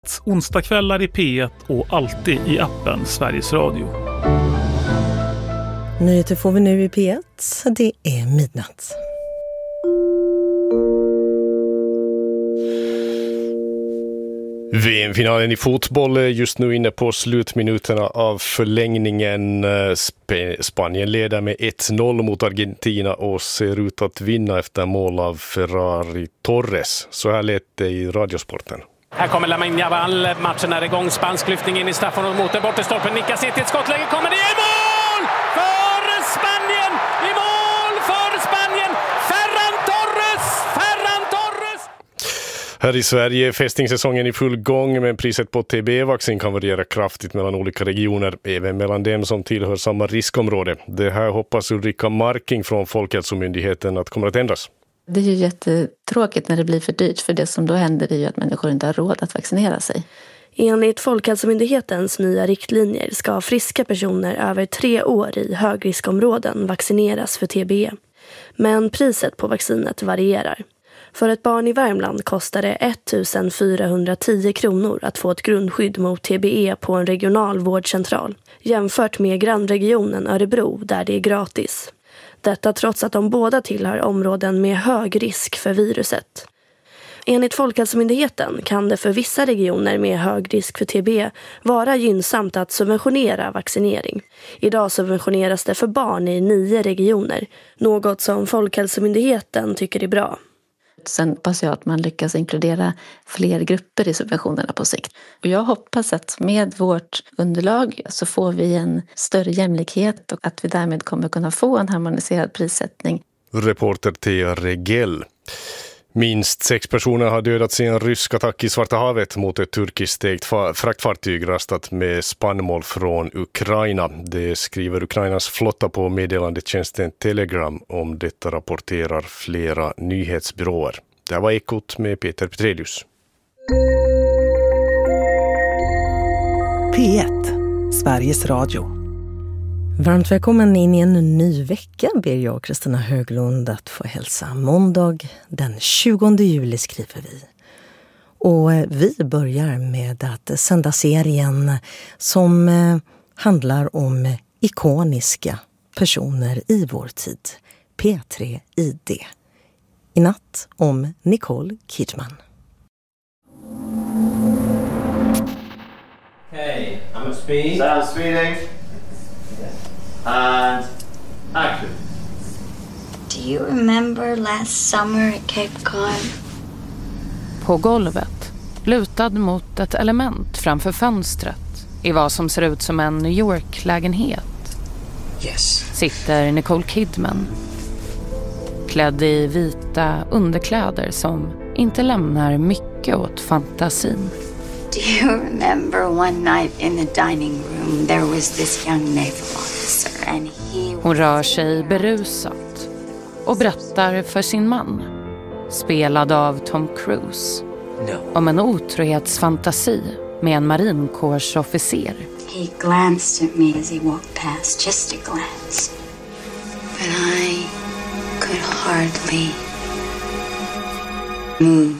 Onsdagskvällar i P1 och alltid i appen Sveriges Radio. Nyheter får vi nu i P1. Det är midnatt. VM-finalen i fotboll är just nu inne på slutminuterna av förlängningen. Spanien leder med 1-0 mot Argentina och ser ut att vinna efter mål av Ferrari Torres. Så här lät det i Radiosporten. Här kommer Lamine Yamal, matchen är igång, spansk lyftning in i straffområdet mot den bortre stolpen, nickas in till ett skottläge, kommer det i mål för Spanien, i mål för Spanien, Ferran Torres! Här i Sverige är fästingssäsongen i full gång, men priset på TB-vaccin kan variera kraftigt mellan olika regioner, även mellan dem som tillhör samma riskområde. Det här hoppas Ulrika Marking från Folkhälsomyndigheten att kommer att ändras. Det är ju jättetråkigt när det blir för dyrt, för det som då händer är ju att människor inte har råd att vaccinera sig. Enligt Folkhälsomyndighetens nya riktlinjer ska friska personer över 3 år i högriskområden vaccineras för TBE. Men priset på vaccinet varierar. För ett barn i Värmland kostar det 1410 kronor att få ett grundskydd mot TBE på en regional vårdcentral, jämfört med grannregionen Örebro där det är gratis. Detta trots att de båda tillhör områden med hög risk för viruset. Enligt Folkhälsomyndigheten kan det för vissa regioner med hög risk för TB vara gynnsamt att subventionera vaccinering. Idag subventioneras det för barn i 9 regioner, något som Folkhälsomyndigheten tycker är bra. Sen hoppas jag att man lyckas inkludera fler grupper i subventionerna på sikt. Och jag hoppas att med vårt underlag så får vi en större jämlikhet och att vi därmed kommer kunna få en harmoniserad prissättning. Reporter Thea Regell. Minst 6 personer har dödats i en rysk attack i Svarta havet mot ett turkiskt ägt fraktfartyg rastat med spannmål från Ukraina. Det skriver Ukrainas flotta på meddelandetjänsten Telegram. Om detta rapporterar flera nyhetsbyråer. Det var Ekot med Peter Petrelius. P1, Sveriges Radio. Varmt välkommen in i en ny vecka ber jag och Kristina Höglund att få hälsa. Måndag den 20 juli skriver vi. Och vi börjar med att sända serien som handlar om ikoniska personer i vår tid. P3 ID. I natt om Nicole Kidman. Okay, I'm at speed. Sound speeding. And action. Do you remember last summer at Cape Cod? På golvet, lutad mot ett element framför fönstret i vad som ser ut som en New York-lägenhet, sitter Nicole Kidman. Klädd i vita underkläder som inte lämnar mycket åt fantasin. Do you remember one night in the dining room there was this young naval officer and Hon rör sig berusat och berättar för sin man, spelad av Tom Cruise, om en otrohetsfantasi med en marinkårsofficer. He glanced at me as he walked past, just a glance. But I could hardly move.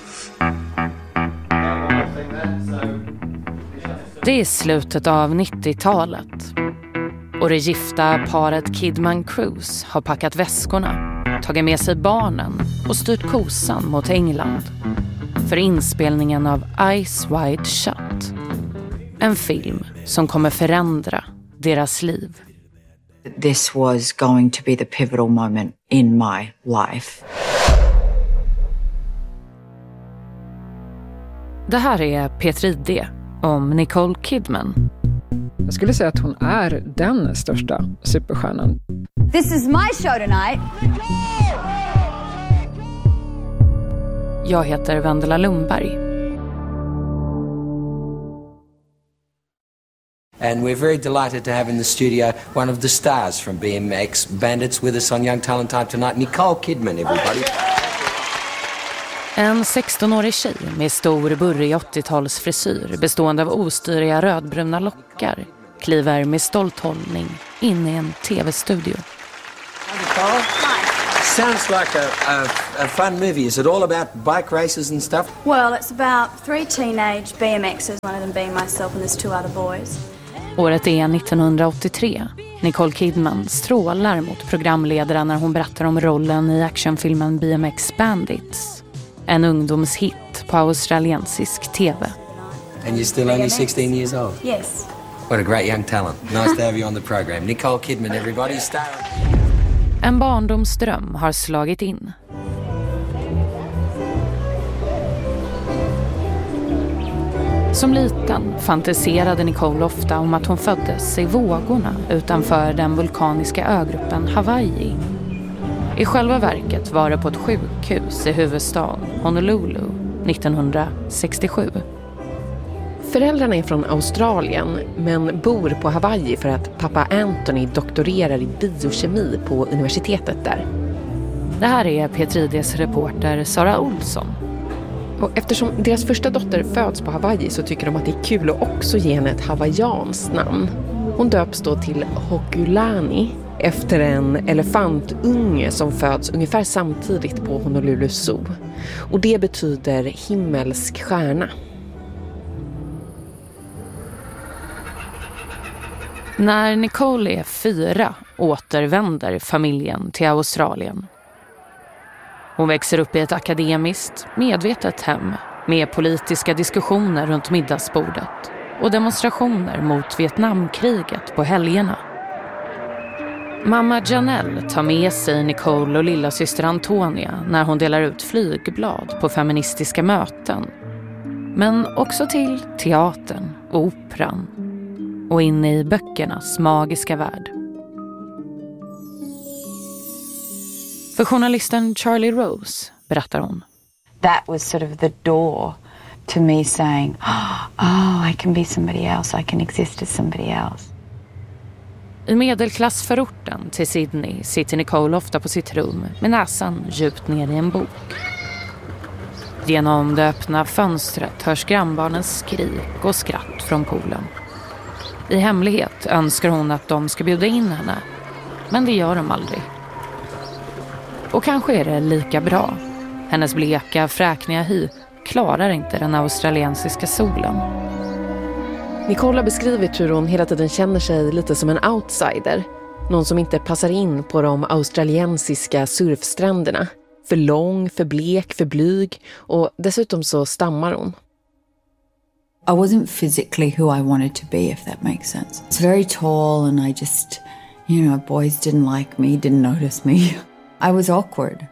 Det är slutet av 90-talet och det gifta paret Kidman Cruise har packat väskorna, tagit med sig barnen och styrt kosan mot England för inspelningen av Eyes Wide Shut. En film som kommer förändra deras liv. This was going to be the pivotal moment in my life. Det här är P3 ID om Nicole Kidman. Jag skulle säga att hon är den största superstjärnan. This is my show tonight. Jag heter Vendela Lundberg. And we're very delighted to have in the studio one of the stars from BMX Bandits with us on Young Talent Time tonight, Nicole Kidman, everybody. En 16-årig tjej med stor burrig 80-talsfrisyr bestående av ostyriga rödbruna lockar kliver med stolt hållning in i en tv-studio. Sounds like a fun movie. Is it all about bike races and stuff? Well, it's about 3 teenage BMXers, one of them being myself and there's 2 other boys. Året är 1983. Nicole Kidman strålar mot programledaren när hon berättar om rollen i actionfilmen BMX Bandits. En ungdomshit på australiensisk TV. And you're still only 16 years old? Yes. What a great young talent. Nice to have you on the program. Nicole Kidman, everybody, star. En barndomsdröm har slagit in. Som liten fantiserade Nicole ofta om att hon föddes i vågorna utanför den vulkaniska ögruppen Hawaii. I själva verket var det på ett sjukhus i huvudstaden Honolulu 1967. Föräldrarna är från Australien men bor på Hawaii för att pappa Anthony doktorerar i biokemi på universitetet där. Det här är P3:s reporter Sara Olsson. Och eftersom deras första dotter föds på Hawaii så tycker de att det är kul att också ge henne ett hawaiianskt namn. Hon döps då till Hokulani efter en elefantunge som föds ungefär samtidigt på Honolulu Zoo. Och det betyder himmelsk stjärna. När Nicole är 4 återvänder familjen till Australien. Hon växer upp i ett akademiskt, medvetet hem med politiska diskussioner runt middagsbordet och demonstrationer mot Vietnamkriget på helgerna. Mamma Janelle tar med sig Nicole och lilla syster Antonia när hon delar ut flygblad på feministiska möten. Men också till teatern och operan och in i böckernas magiska värld. För journalisten Charlie Rose berättar hon. That was sort of the door to me saying, oh, I can be somebody else, I can exist as somebody else. I medelklassförorten till Sydney sitter Nicole ofta på sitt rum med näsan djupt ner i en bok. Genom det öppna fönstret hörs grannbarnens skrik och skratt från poolen. I hemlighet önskar hon att de ska bjuda in henne, men det gör de aldrig. Och kanske är det lika bra. Hennes bleka, fräkniga hy klarar inte den australiensiska solen. Nicole har beskrivit hur hon hela tiden känner sig lite som en outsider. Någon som inte passar in på de australiensiska surfstränderna. För lång, för blek, för blyg och dessutom så stammar hon. I wasn't physically who I wanted to be, if that makes sense. It's very tall and I just, boys didn't like me, didn't notice me. I was awkward.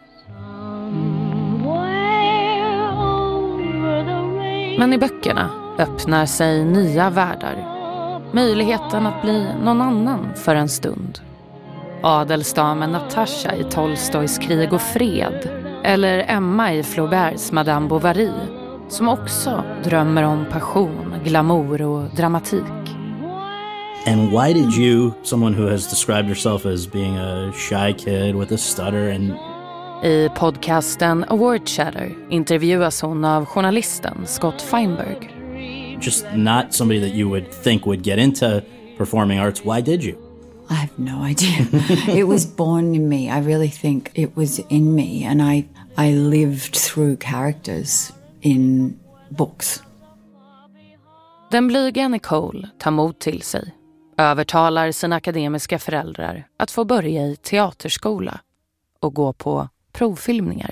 Men i böckerna öppnar sig nya världar. Möjligheten att bli någon annan för en stund. Adelsdamen Natasha i Tolstojs Krig och fred. Eller Emma i Flauberts Madame Bovary. Som också drömmer om passion, glamour och dramatik. And why did you, someone who has described herself as being a shy kid with a stutter and... I podcasten Award Chatter intervjuas hon av journalisten Scott Feinberg. Just not somebody that you would think would get into performing arts. Why did you? I have no idea. It was born in me. I really think it was in me. And I lived through characters in books. Den blyga Nicole tar mod till sig. Övertalar sina akademiska föräldrar att få börja i teaterskola och gå på provfilmningar.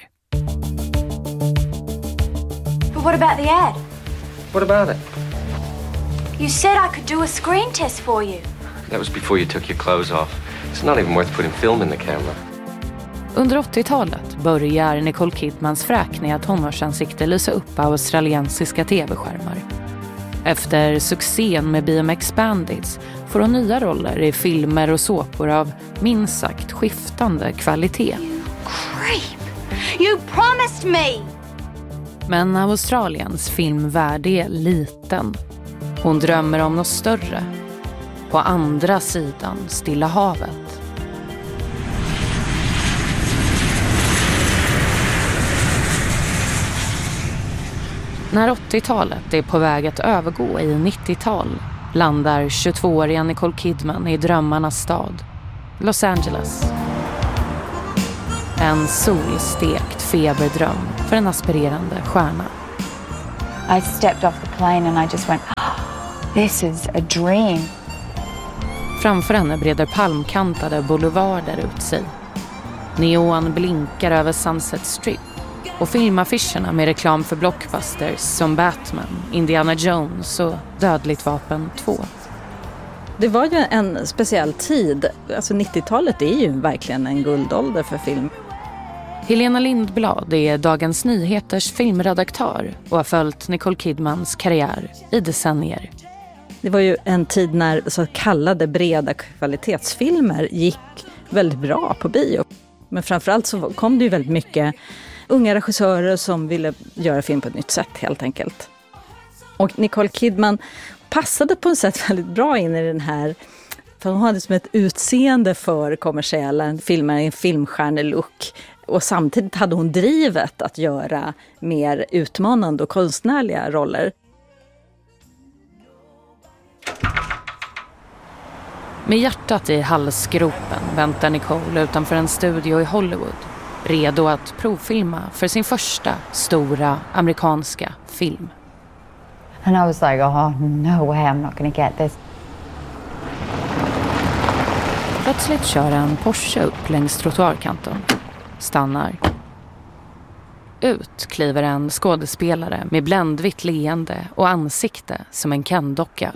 But what about the ad? What about it? You said I could do a screen test for you. That was before you took your clothes off. It's not even worth putting film in the camera. Under 80-talet börjar Nicole Kidmans fräkniga tonårsansikte lysa upp på australiensiska tv-skärmar. Efter succén med BMX Bandits får hon nya roller i filmer och såpor av minst sagt skiftande kvalitet. Creep! You promised me! Men Australiens filmvärld är liten. Hon drömmer om något större. På andra sidan Stilla havet. När 80-talet är på väg att övergå i 90-tal landar 22-åriga Nicole Kidman i drömmarnas stad, Los Angeles. En solstekt feberdröm för en aspirerande stjärna. I stepped off the plane and I just went, oh, this is a dream. Framför henne breder palmkantade boulevarder ut sig. Neon blinkar över Sunset Strip och filmaffischerna med reklam för blockbusters som Batman, Indiana Jones och Dödligt vapen 2. Det var ju en speciell tid. Alltså 90-talet är ju verkligen en guldålder för film. Helena Lindblad är Dagens Nyheters filmredaktör och har följt Nicole Kidmans karriär i decennier. Det var ju en tid när så kallade breda kvalitetsfilmer gick väldigt bra på bio. Men framförallt så kom det ju väldigt mycket unga regissörer som ville göra film på ett nytt sätt helt enkelt. Och Nicole Kidman passade på ett sätt väldigt bra in i den här, för hon hade som ett utseende för kommersiella filmer, en filmstjärnelook. Och samtidigt hade hon drivet att göra mer utmanande och konstnärliga roller. Med hjärtat i halsgropen väntar Nicole utanför en studio i Hollywood, redo att provfilma för sin första stora amerikanska film. And I was like, oh no way, I'm not going to get this. Plötsligt kör en Porsche upp längs trottoarkanten. Stannar. Ut kliver en skådespelare med bländvitt leende och ansikte som en Ken-docka.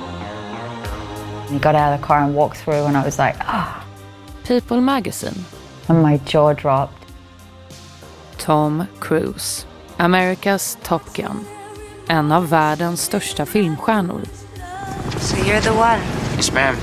He got out of the car and walked through and I was like, ah. People Magazine. And my jaw dropped. Tom Cruise. America's Top Gun. En av världens största filmstjärnor. So you're the one? Yes, ma'am.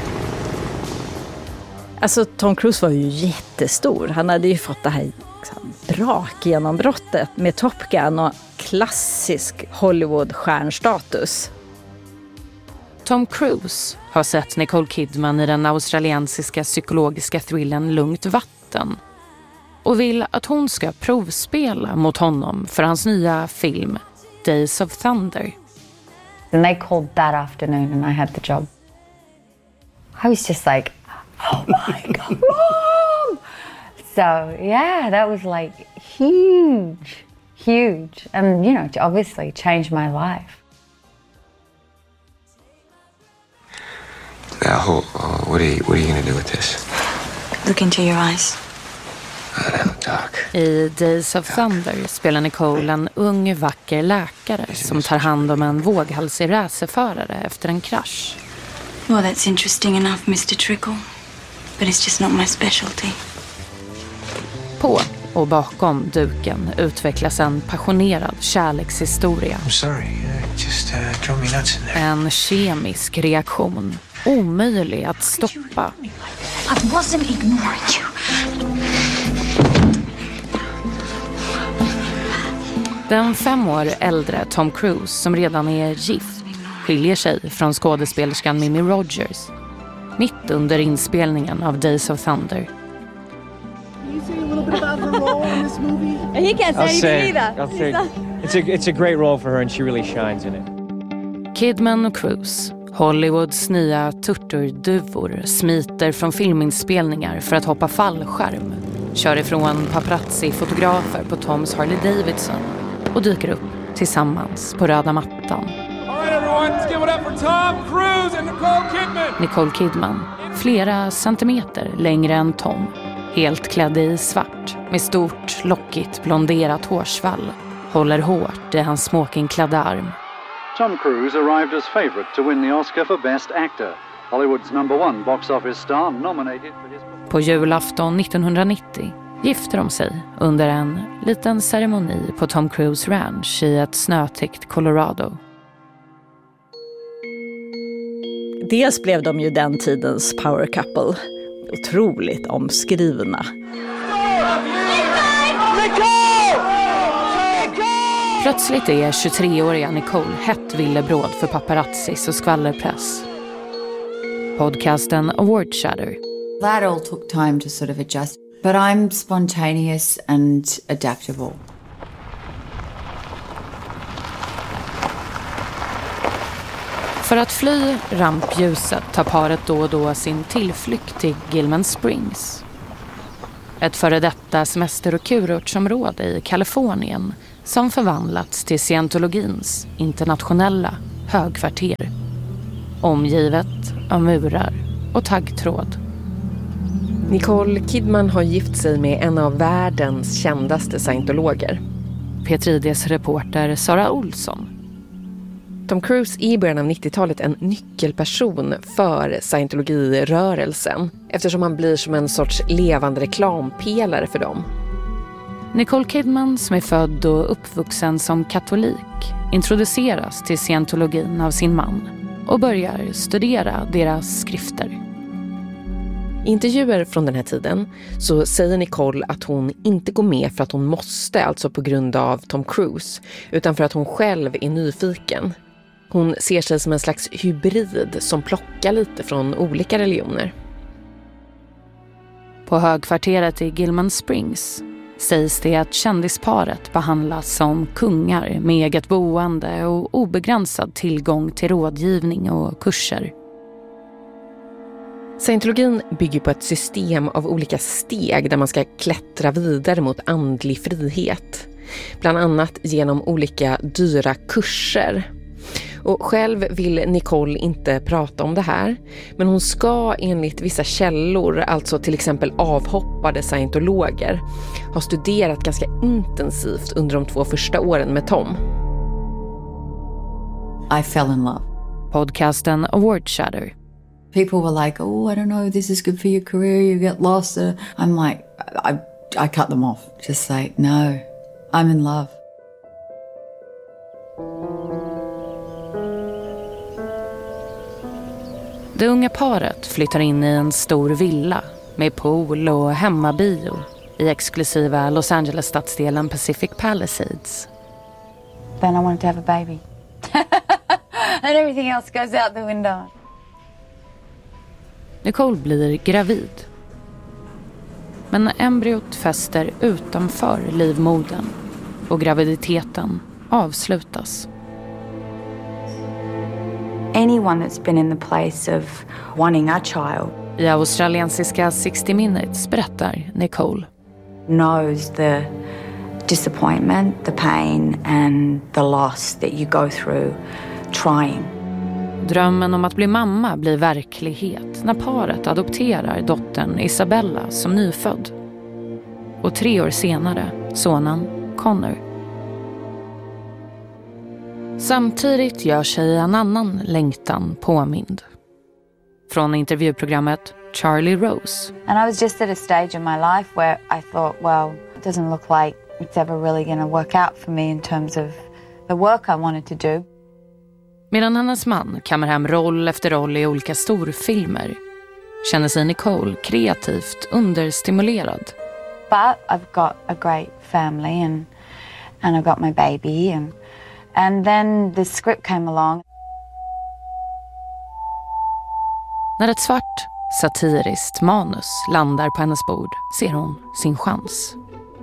Alltså Tom Cruise var ju jättestor. Han hade ju fått det här brakgenombrottet med Top Gun och klassisk Hollywood-stjärnstatus. Tom Cruise har sett Nicole Kidman i den australiensiska psykologiska thrillern Lugnt vatten och vill att hon ska provspela mot honom för hans nya film Days of Thunder. And they called that afternoon and I had the job. I was just like, oh my God, Mom! So yeah, that was like huge. And you know, obviously changed my life. What are you going to do with this? Look into your eyes. I Days of Thunder spelar Nicole en ung, vacker läkare som tar hand om en våghalsig racerförare efter en krasch. Well, that's interesting enough, Mr. Trickle. But it's just not my specialty. På och bakom duken utvecklas en passionerad kärlekshistoria. I'm sorry, just drove me nuts in there. En kemisk reaktion, omöjlig att stoppa. I wasn't ignoring you. Den 5 år äldre Tom Cruise, som redan är gift, skiljer sig från skådespelerskan Mimi Rogers mitt under inspelningen av Days of Thunder. He can't say anything either. It's a great role for her and she really shines in it. Kidman och Cruise, Hollywoods nya turturduvor, smiter från filminspelningar för att hoppa fallskärm, kör ifrån paparazzi-fotografer på Toms Harley Davidson och dyker upp tillsammans på röda mattan. Nicole Kidman, flera centimeter längre än Tom, helt klädd i svart med stort, lockigt blonderat hårsvall, håller hårt i hans smokingklädda arm. Tom Cruise arrived as favorite to win the Oscar for Best Actor. Hollywood's #1 box office star nominated for his... På julafton 1990 gifter de sig under en liten ceremoni på Tom Cruise Ranch i ett snötäckt Colorado. Dels blev de ju den tidens power couple. Otroligt omskrivna. Plötsligt är 23-åriga Nicole hett villebråd för paparazzis och skvallerpress. Podcasten Award Chatter. That all took time to sort of adjust. But I'm spontaneous and adaptable. För att fly rampljuset tar paret då och då sin tillflykt till Gilman Springs. ett före detta semester- och kurortsområde i Kalifornien som förvandlats till scientologins internationella högkvarter. Omgivet av murar och taggtråd. Nicole Kidman har gift sig med en av världens kändaste scientologer. P3:s reporter Sara Olsson. Tom Cruise är i början av 90-talet en nyckelperson för scientologirörelsen eftersom han blir som en sorts levande reklampelare för dem. Nicole Kidman, som är född och uppvuxen som katolik, introduceras till scientologin av sin man och börjar studera deras skrifter. I intervjuer från den här tiden så säger Nicole att hon inte går med för att hon måste, alltså på grund av Tom Cruise, utan för att hon själv är nyfiken. Hon ser sig som en slags hybrid som plockar lite från olika religioner. På högkvarteret i Gilman Springs sägs det att kändisparet behandlas som kungar med eget boende och obegränsad tillgång till rådgivning och kurser. Scientologin bygger på ett system av olika steg där man ska klättra vidare mot andlig frihet. Bland annat genom olika dyra kurser. Och själv vill Nicole inte prata om det här, men hon ska enligt vissa källor, alltså till exempel avhoppade scientologer, ha studerat ganska intensivt under de 2 första åren med Tom. I fell in love. Podcasten Award Shatter. People were like, oh, I don't know, this is good for your career, you get lost. I'm like, I cut them off. Just like, no, I'm in love. Det unga paret flyttar in i en stor villa med pool och hemmabio i exklusiva Los Angeles-stadsdelen Pacific Palisades. Then I wanted to have a baby. And everything else goes out the window. Nicole blir gravid. Men embryot fäster utanför livmodern och graviditeten avslutas. Anyone that's been in the place of wanting a child I australiensiska 60 Minutes berättar Nicole. Knows the disappointment, the pain and the loss that you go through trying. Drömmen om att bli mamma blir verklighet när paret adopterar dottern Isabella som nyfödd. Och 3 år senare sonen Connor. Samtidigt gör sig en annan längtan påmind. Från intervjuprogrammet Charlie Rose. And I was just at a stage in my life where I thought, well, it doesn't look like it's ever really going to work out for me in terms of the work I wanted to do. Medan hennes man kammar hem roll efter roll i olika storfilmer känner sig Nicole kreativt understimulerad. But I've got a great family and I've got my baby and then the script came along. När ett svart, satiriskt manus landar på hennes bord ser hon sin chans.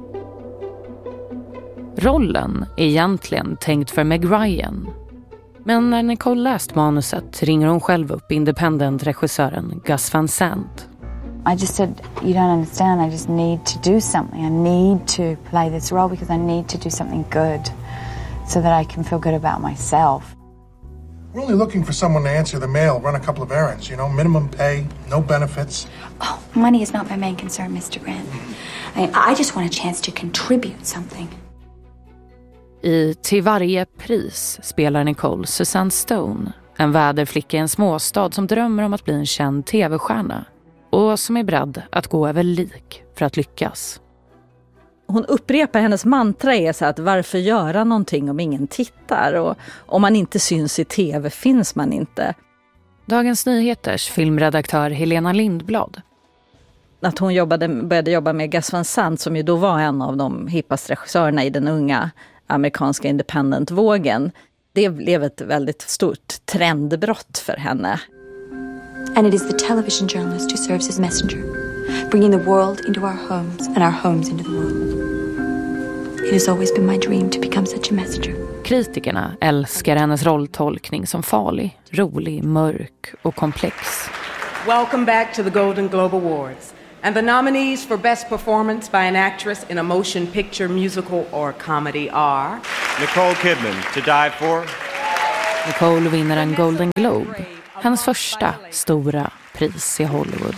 Rollen är egentligen tänkt för Meg Ryan. Men när Nicole läst manuset ringer hon själv upp independent-regissören Gus Van Sant. I just said, you don't understand, I just need to do something. I need to play this role because I need to do something good so that I can feel good about myself. We're only looking for someone to answer the mail, run a couple of errands, you know, minimum pay, no benefits. Oh, money is not my main concern, Mr. Grant. I just want a chance to contribute something. I Till varje pris spelar Nicole Susanne Stone, en väderflicka i en småstad som drömmer om att bli en känd tv-stjärna och som är beredd att gå över lik för att lyckas. Hon upprepar hennes mantra är så att varför göra någonting om ingen tittar, och om man inte syns i tv finns man inte. Dagens Nyheters filmredaktör Helena Lindblad. Att hon började jobba med Gus Van Sant som ju då var en av de hippaste regissörerna i den unga amerikanska independent-vågen. Det blev ett väldigt stort trendbrott för henne. And it is the television journalist who serves as messenger, bringing the world into our homes and our homes into the world. It has always been my dream to become such a messenger. Kritikerna älskar hennes rolltolkning som farlig, rolig, mörk och komplex. Welcome back to the Golden Globe Awards. And the nominees for Best Performance by an Actress in a Motion Picture, Musical or Comedy are... Nicole Kidman, To Die For. Nicole vinner en Golden Globe, hennes första stora pris i Hollywood.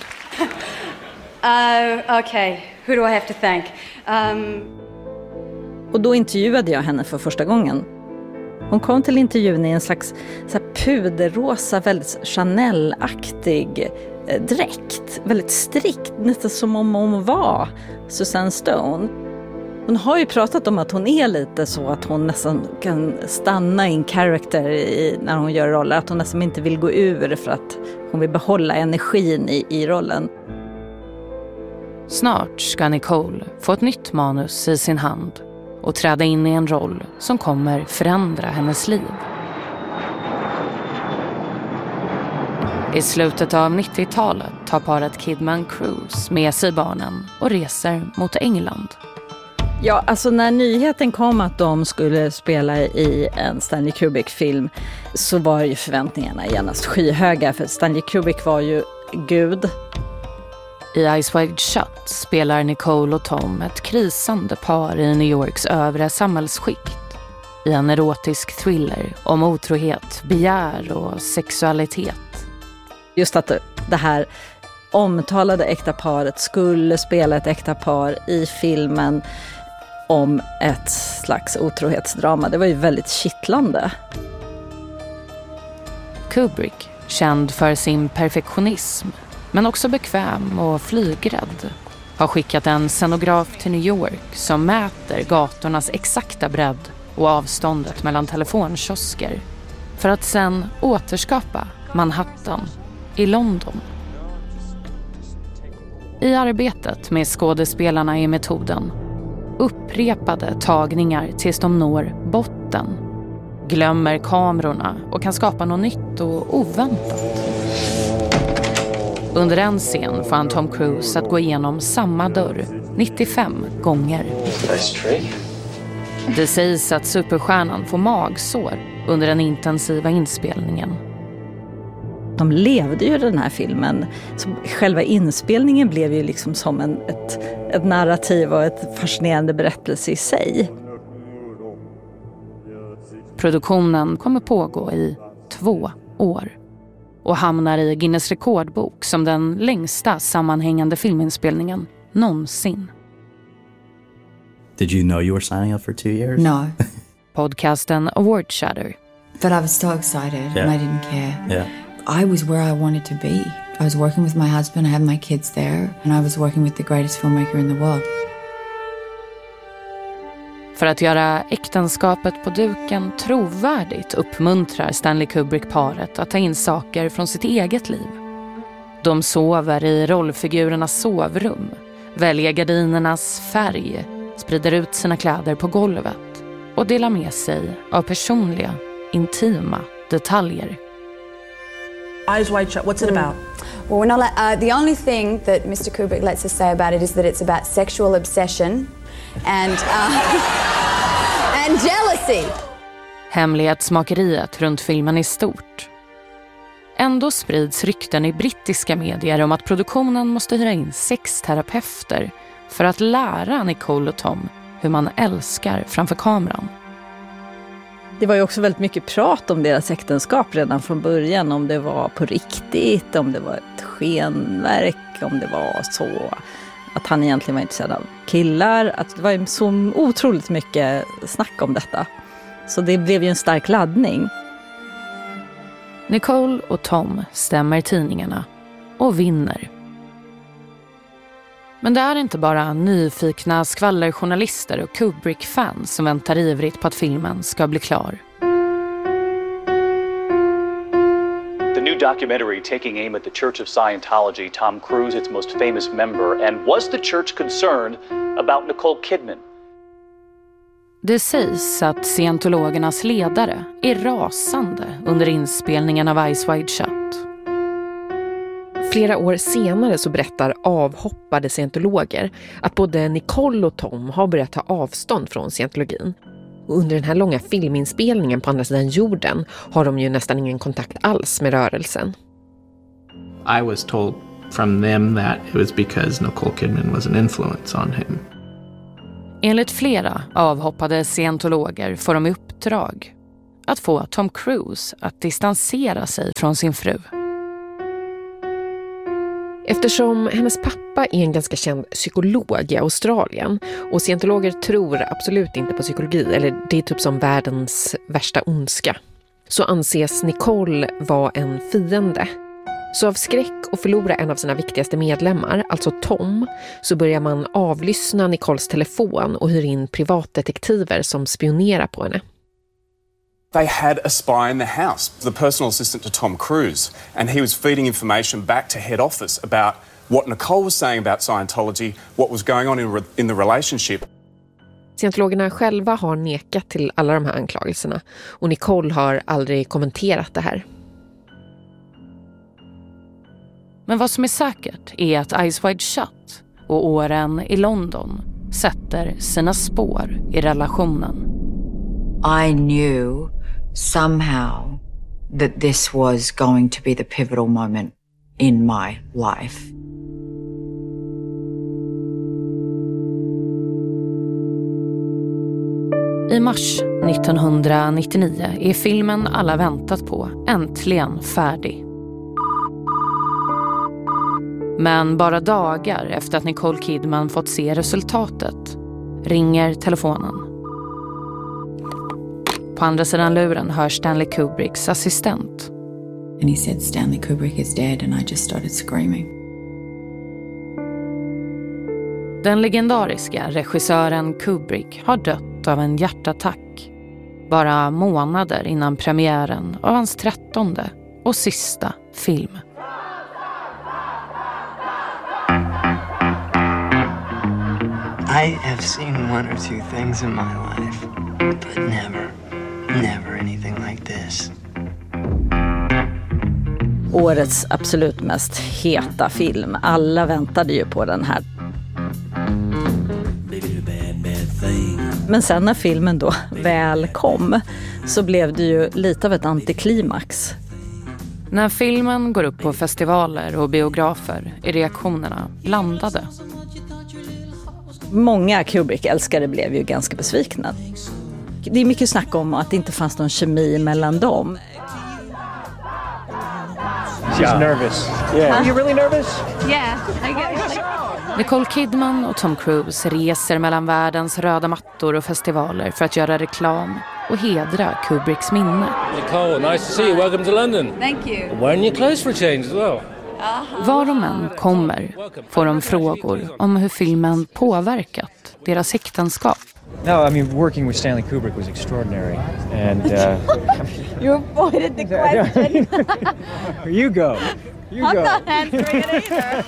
Okay, who do I have to thank? Och då intervjuade jag henne för första gången. Hon kom till intervjun i en slags så här puderrosa, väldigt Chanel-aktig dräkt. Väldigt strikt, nästan som om hon var Susanne Stone. Hon har ju pratat om att hon är lite så att hon nästan kan stanna in character när hon gör roller. Att hon nästan inte vill gå ur för att hon vill behålla energin i rollen. Snart ska Nicole få ett nytt manus i sin hand och träda in i en roll som kommer förändra hennes liv. I slutet av 90-talet tar paret Kidman Cruise med sig barnen och reser mot England. Ja, alltså när nyheten kom att de skulle spela i en Stanley Kubrick-film så var ju förväntningarna genast skyhöga, för Stanley Kubrick var ju gud. I Eyes Wide Shut spelar Nicole och Tom ett krisande par i New Yorks övre samhällsskikt i en erotisk thriller om otrohet, begär och sexualitet. Just att det här omtalade äkta paret skulle spela ett äkta par i filmen om ett slags otrohetsdrama. Det var ju väldigt kittlande. Kubrick, känd för sin perfektionism men också bekväm och flygrädd, har skickat en scenograf till New York som mäter gatornas exakta bredd och avståndet mellan telefonkiosker för att sen återskapa Manhattan i London. I arbetet med skådespelarna i metoden upprepade tagningar tills de når botten, glömmer kamerorna och kan skapa något nytt och oväntat. Under en scen får han Tom Cruise att gå igenom samma dörr 95 gånger. Det sägs att superstjärnan får magsår under den intensiva inspelningen. De levde ju den här filmen. Så själva inspelningen blev ju liksom som ett narrativ och ett fascinerande berättelse i sig. Produktionen kommer pågå i 2 år och hamnar i Guinness rekordbok som den längsta sammanhängande filminspelningen någonsin. Did you know you were signing up for 2 years? No. Podcasten Award Chatter. But I was so excited and I didn't care. Yeah. I was where I wanted to be. I was working with my husband, I had my kids there, and I was working with the greatest filmmaker in the world. För att göra äktenskapet på duken trovärdigt uppmuntrar Stanley Kubrick-paret att ta in saker från sitt eget liv. De sover i rollfigurernas sovrum, väljer gardinernas färg, sprider ut sina kläder på golvet och delar med sig av personliga, intima detaljer. Eyes Wide Shut, what's it about? Well, we're not the only thing that Mr. Kubrick lets us say about it is that it's about sexual obsession and jealousy. Hemlighetsmakeriet runt filmen är stort. Ändå sprids rykten i brittiska medier om att produktionen måste hyra in sexterapeuter för att lära Nicole och Tom hur man älskar framför kameran. Det var ju också väldigt mycket prat om deras äktenskap redan från början. Om det var på riktigt, om det var ett skenverk, om det var så att han egentligen var intresserad av killar. Att det var så otroligt mycket snack om detta. Så det blev ju en stark laddning. Nicole och Tom stämmer tidningarna och vinner. Men det är inte bara nyfikna skvallerjournalister och Kubrick-fans som väntar ivrigt på att filmen ska bli klar. The new documentary taking aim at the Church of Scientology, Tom Cruise, its most famous member, and was the church concerned about Nicole Kidman? Det sägs att scientologernas ledare är rasande under inspelningen av Eyes Wide Shut. Flera år senare så berättar avhoppade scientologer att både Nicole och Tom har börjat ta avstånd från scientologin. Och under den här långa filminspelningen på andra sidan jorden har de ju nästan ingen kontakt alls med rörelsen. I was told from them that it was because Nicole Kidman was an influence on him. Enligt flera avhoppade scientologer får de i uppdrag att få Tom Cruise att distansera sig från sin fru. Eftersom hennes pappa är en ganska känd psykolog i Australien och scientologer tror absolut inte på psykologi, eller det är typ som världens värsta ondska, så anses Nicole vara en fiende. Så av skräck att förlora en av sina viktigaste medlemmar, alltså Tom, så börjar man avlyssna Nicoles telefon och hyr in privatdetektiver som spionerar på henne. They had a spy in the house, the personal assistant to Tom Cruise, and he was feeding information back to head office about what Nicole was saying about Scientology, what was going on in the relationship. Scientologerna själva har nekat till alla de här anklagelserna och Nicole har aldrig kommenterat det här. Men vad som är säkert är att Eyes Wide Shut och åren i London sätter sina spår i relationen. I knew somehow that this was going to be the pivotal moment in my life. I mars 1999 är filmen alla väntat på äntligen färdig. Men bara dagar efter att Nicole Kidman fått se resultatet ringer telefonen. På andra sidan luren hör Stanley Kubricks assistent. And he said Stanley Kubrick is dead and I just started screaming. Den legendariska regissören Kubrick har dött av en hjärtattack bara månader innan premiären av hans 13:e och sista film. I have seen one or two things in my life, but never anything like this. Årets absolut mest heta film. Alla väntade ju på den här. Men sen när filmen då väl kom så blev det ju lite av ett antiklimax. När filmen går upp på festivaler och biografer är reaktionerna blandade. Många Kubrick-älskare blev ju ganska besvikna. Det är mycket snack om att det inte fanns någon kemi mellan dem. She's nervous. Yeah. Are you really nervous? Yeah, I get it. Nicole Kidman och Tom Cruise reser mellan världens röda mattor och festivaler för att göra reklam och hedra Kubricks minne. Nicole, nice to see you. Welcome to London. Thank you. Wearing your clothes for a change as well. Var de än kommer får de frågor om hur filmen påverkat deras äktenskap. No, I mean, working with Stanley Kubrick was extraordinary. And You avoided the question. You go. I'm not answering it either.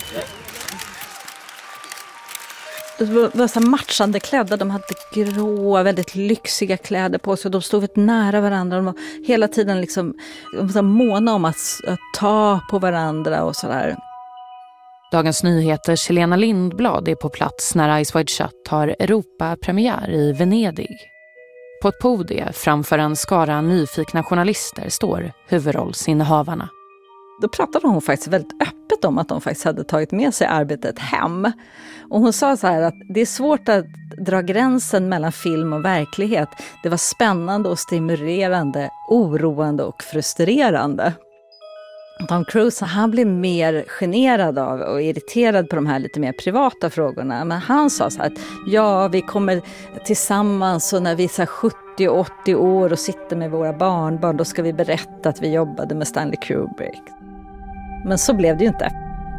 De var så matchande klädda, de hade grå, väldigt lyxiga kläder på sig. De stod nära varandra, de var hela tiden liksom måna om att ta på varandra och sådär. Dagens Nyheters Helena Lindblad är på plats när Eyes Wide Shut har Europapremiär i Venedig. På ett podium framför en skara nyfikna journalister står huvudrollsinnehavarna. Då pratade hon faktiskt väldigt öppet om att de faktiskt hade tagit med sig arbetet hem. Och hon sa så här att det är svårt att dra gränsen mellan film och verklighet. Det var spännande och stimulerande, oroande och frustrerande. Tom Cruise, han blev mer generad av och irriterad på de här lite mer privata frågorna. Men han sa så här att ja, vi kommer tillsammans och när vi är 70 och 80 år och sitter med våra barnbarn, då ska vi berätta att vi jobbade med Stanley Kubrick. Men så blev det ju inte.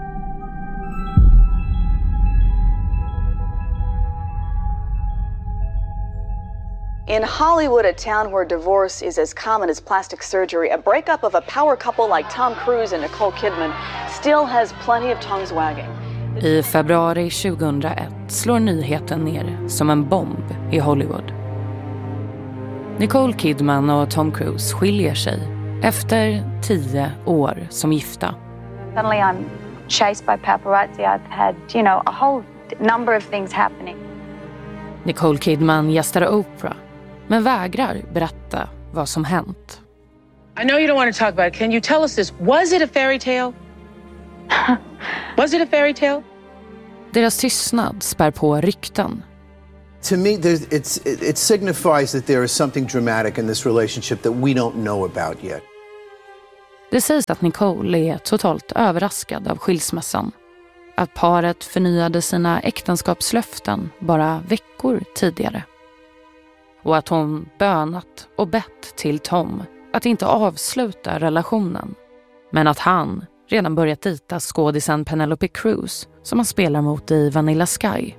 In Hollywood, a town where divorce is as common as plastic surgery, a breakup of a power couple like Tom Cruise and Nicole Kidman still has plenty of tongues wagging. I februari 2001 slår nyheten ner som en bomb i Hollywood. Nicole Kidman och Tom Cruise skiljer sig efter 10 år som gifta. Suddenly I'm chased by paparazzi. I've had, a whole number of things happening. Nicole Kidman gästar Oprah, men vägrar berätta vad som hänt. I know you don't want to talk about it. Can you tell us this? Was it a fairy tale? Was it a fairy tale? Deras tystnad spär på rykten. To me, it signifies that there is something dramatic in this relationship that we don't know about yet. Det sägs att Nicole är totalt överraskad av skilsmässan. Att paret förnyade sina äktenskapslöften bara veckor tidigare. Och att hon bönat och bett till Tom att inte avsluta relationen. Men att han redan börjat dejta skådisen Penelope Cruz som han spelar mot i Vanilla Sky.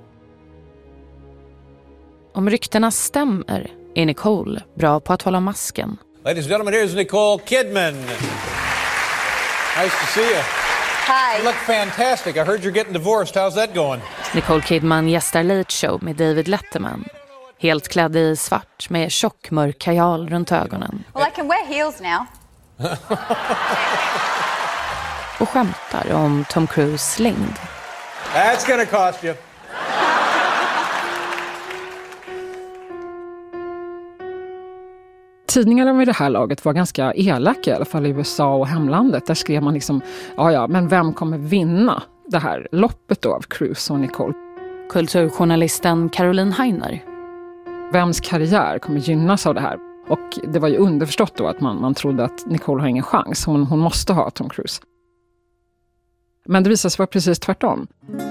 Om ryktena stämmer är Nicole bra på att hålla masken. Ladies and gentlemen, here's Nicole Kidman. Nice to see you. Hi. You look fantastic. I heard you're getting divorced. How's that going? Nicole Kidman gästar Late Show med David Letterman. Helt klädd i svart med tjock mörk kajal runt ögonen. Well, I can wear heels now. Och skämtar om Tom Cruise längd. That's gonna cost you. Tidningarna vid det här laget var ganska elaka, i alla fall i USA och hemlandet. Där skrev man liksom, ja, men vem kommer vinna det här loppet då av Cruise och Nicole? Kulturjournalisten Caroline Heiner. Vems karriär kommer gynnas av det här? Och det var ju underförstått då att man trodde att Nicole har ingen chans. Hon måste ha Tom Cruise. Men det visade sig vara precis tvärtom.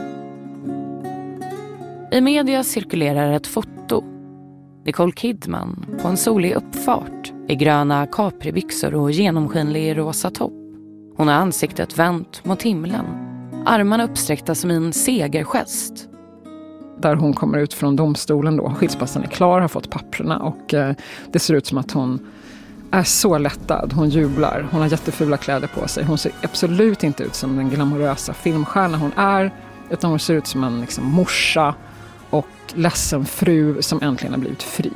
I media cirkulerar ett foto. Nicole Kidman på en solig uppfart i gröna capribyxor och genomskinlig rosa topp. Hon har ansiktet vänt mot himlen. Armarna uppsträckta som en segergest. Där hon kommer ut från domstolen då. Skilsmässan är klar, har fått papperna och det ser ut som att hon är så lättad. Hon jublar. Hon har jättefula kläder på sig. Hon ser absolut inte ut som den glamorösa filmstjärna hon är, utan hon ser ut som en liksom morsa och ledsen fru som äntligen har blivit fri.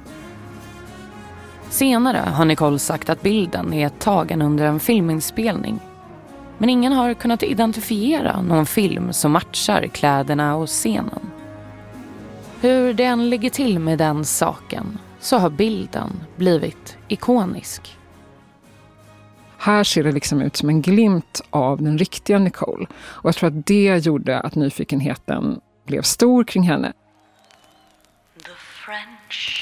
Senare har Nicole sagt att bilden är tagen under en filminspelning. Men ingen har kunnat identifiera någon film som matchar kläderna och scenen. Hur det än ligger till med den saken så har bilden blivit ikonisk. Här ser det liksom ut som en glimt av den riktiga Nicole. Och jag tror att det gjorde att nyfikenheten blev stor kring henne.